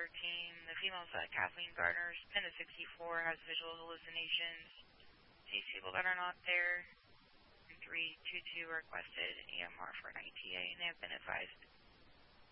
The female's Kathleen Gardner's pin is 64, has visual hallucinations, sees people that are not there. 322 requested EMR for an ITA, and they have been advised.